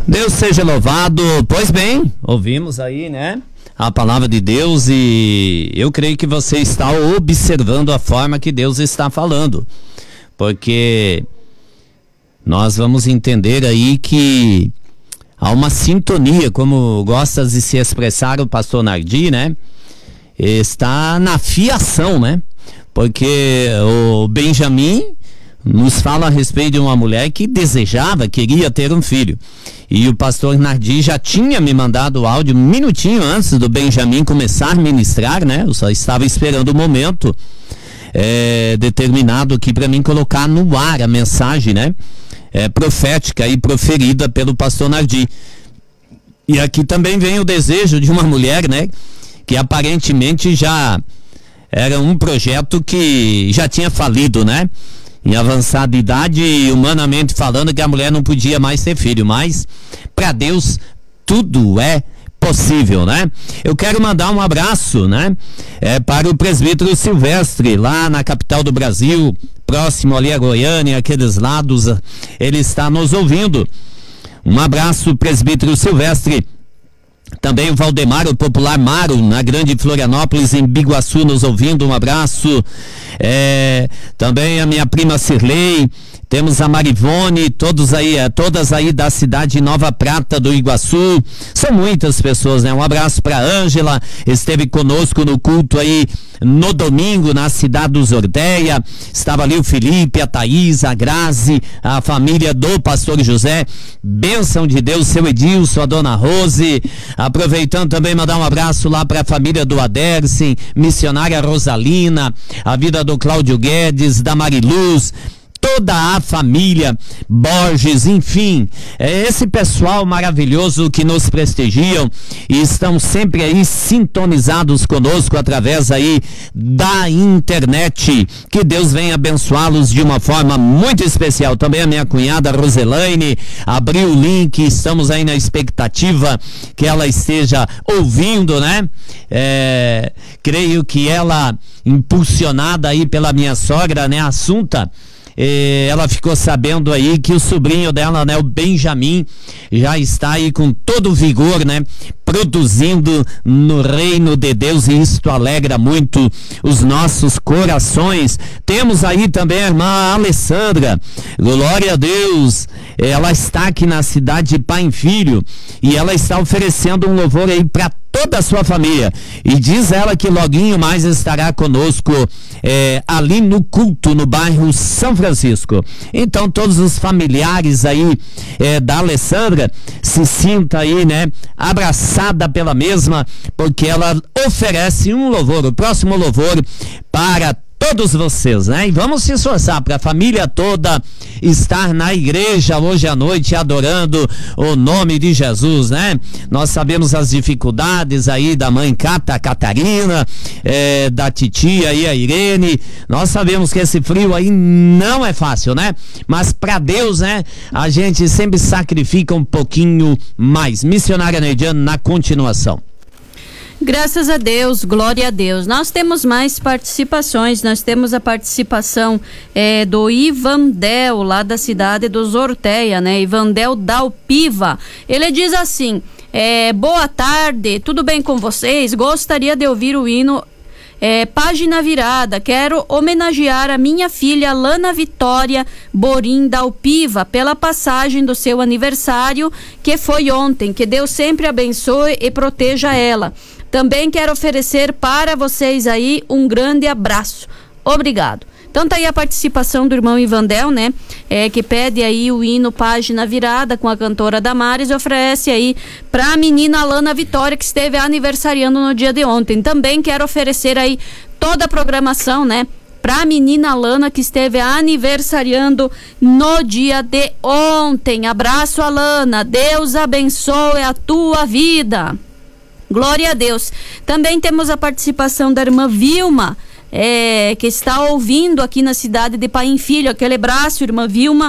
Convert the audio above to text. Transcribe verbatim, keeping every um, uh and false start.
Deus seja louvado. Pois bem, ouvimos aí, né, a palavra de Deus, e eu creio que você está observando a forma que Deus está falando, porque nós vamos entender aí que há uma sintonia, como gosta de se expressar o pastor Nardi, né, está na fiação, né, porque o Benjamim nos fala a respeito de uma mulher que desejava, queria ter um filho. E o pastor Nardi já tinha me mandado o áudio um minutinho antes do Benjamim começar a ministrar, né? Eu só estava esperando o momento é, determinado aqui para mim colocar no ar a mensagem, né? É, profética e proferida pelo pastor Nardi. E aqui também vem o desejo de uma mulher, né? Que aparentemente já era um projeto que já tinha falido, né? Em avançada idade, humanamente falando, que a mulher não podia mais ter filho, mas para Deus tudo é possível, né? Eu quero mandar um abraço, né? É, para o presbítero Silvestre, lá na capital do Brasil, próximo ali a Goiânia, aqueles lados, ele está nos ouvindo. Um abraço, presbítero Silvestre. Também o Valdemar, o popular Maro, na grande Florianópolis, em Biguaçu, nos ouvindo, um abraço. É, também a minha prima Cirlei, temos a Marivone, todos aí, todas aí da cidade de Nova Prata do Iguaçu, são muitas pessoas, né? Um abraço para Ângela, esteve conosco no culto aí no domingo na cidade do Zordeia, estava ali o Felipe, a Thaís, a Grazi, a família do pastor José, bênção de Deus, seu Edilson, a dona Rose, aproveitando também mandar um abraço lá para a família do Adersen, missionária Rosalina, a vida do Cláudio Guedes, da Mariluz, toda a família Borges, enfim, é esse pessoal maravilhoso que nos prestigiam e estão sempre aí sintonizados conosco através aí da internet. Que Deus venha abençoá-los de uma forma muito especial. Também a minha cunhada Roselaine abriu o link, estamos aí na expectativa que ela esteja ouvindo, né? É, creio que ela, impulsionada aí pela minha sogra, né, Assunta, Eh, ela ficou sabendo aí que o sobrinho dela, né, o Benjamim, já está aí com todo o vigor, né, produzindo no reino de Deus, e isto alegra muito os nossos corações. Temos aí também a irmã Alessandra, glória a Deus, ela está aqui na cidade de Pai em Filho e ela está oferecendo um louvor aí para toda a sua família, e diz ela que loguinho mais estará conosco é, ali no culto no bairro São Francisco. Então todos os familiares aí é, da Alessandra se sinta aí, né, abraçada pela mesma, porque ela oferece um louvor, o próximo louvor para todos vocês, né? E vamos se esforçar para a família toda estar na igreja hoje à noite adorando o nome de Jesus, né? Nós sabemos as dificuldades aí da mãe Cata, Catarina, é, da titia aí, a Irene. Nós sabemos que esse frio aí não é fácil, né? Mas para Deus, né, a gente sempre sacrifica um pouquinho mais. Missionária Neidiane, na continuação. Graças a Deus, glória a Deus. Nós temos mais participações, nós temos a participação é, do Ivandel, lá da cidade do Zorteia, né? Ivandel Dalpiva. Ele diz assim, é, boa tarde, tudo bem com vocês? Gostaria de ouvir o hino é, Página Virada. Quero homenagear a minha filha Lana Vitória Borim Dalpiva pela passagem do seu aniversário, que foi ontem. Que Deus sempre abençoe e proteja ela. Também quero oferecer para vocês aí um grande abraço. Obrigado. Então tá aí a participação do irmão Ivandel, né? É, que pede aí o hino Página Virada com a cantora Damares e oferece aí pra menina Lana Vitória, que esteve aniversariando no dia de ontem. Também quero oferecer aí toda a programação, né, pra menina Lana, que esteve aniversariando no dia de ontem. Abraço, Alana. Deus abençoe a tua vida. Glória a Deus. Também temos a participação da irmã Vilma, é, que está ouvindo aqui na cidade de Pai em Filho. Aquele abraço, irmã Vilma.